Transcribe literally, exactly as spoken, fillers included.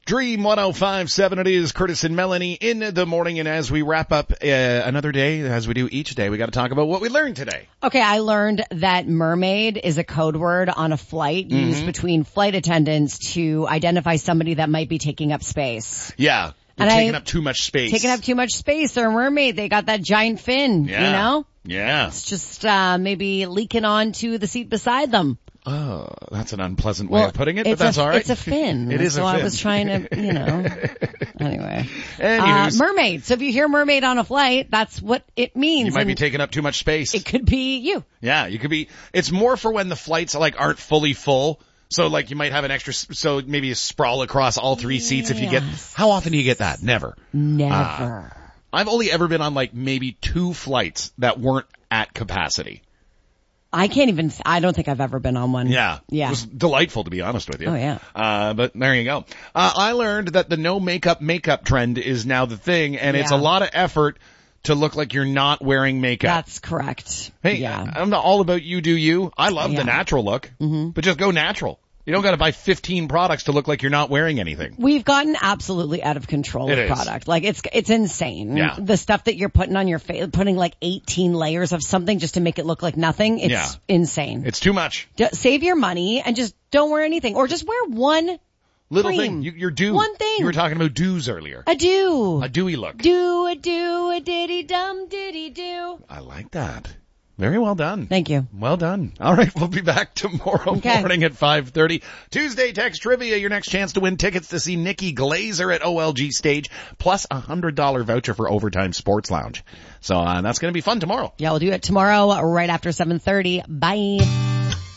Dream one oh five point seven, it is Curtis and Melanie in the morning, and as we wrap up uh, another day, as we do each day, we got to talk about what we learned today. Okay, I learned that mermaid is a code word on a flight mm-hmm. used between flight attendants to identify somebody that might be taking up space. Yeah, they're and taking I, up too much space. Taking up too much space. They're a mermaid. They got that giant fin, yeah. you know? Yeah. It's just uh maybe leaking onto the seat beside them. Oh, that's an unpleasant way well, of putting it, but that's a, all right. It's a fin. It is so a fin. I was trying to, you know. Anyway. Uh, mermaid. So if you hear mermaid on a flight, that's what it means. You might and be taking up too much space. It could be you. Yeah, you could be. It's more for when the flights like aren't fully full. So like you might have an extra, so maybe you sprawl across all three seats if you get, how often do you get that? Never. Never. Uh, I've only ever been on like maybe two flights that weren't at capacity. I can't even, I don't think I've ever been on one. Yeah. Yeah. It was delightful, to be honest with you. Oh, yeah. Uh, but there you go. Uh, I learned that the no makeup makeup trend is now the thing, and yeah. it's a lot of effort to look like you're not wearing makeup. That's correct. Hey, yeah. I'm not all about you do you. I love yeah. the natural look, mm-hmm. but just go natural. You don't got to buy fifteen products to look like you're not wearing anything. We've gotten absolutely out of control it with is. product. Like it's it's insane. Yeah. The stuff that you're putting on your face, putting like eighteen layers of something just to make it look like nothing. It's yeah. insane. It's too much. Just save your money and just don't wear anything, or just wear one little cream. thing. You, you're due. One thing. You were talking about dews earlier. A dew. A dewy look. Do a do a diddy dum diddy do. I like that. Very well done. Thank you. Well done. All right, we'll be back tomorrow okay. morning at five thirty. Tuesday Text Trivia, your next chance to win tickets to see Nikki Glazer at O L G Stage, plus a one hundred dollars voucher for Overtime Sports Lounge. So uh, that's going to be fun tomorrow. Yeah, we'll do it tomorrow right after seven thirty. Bye.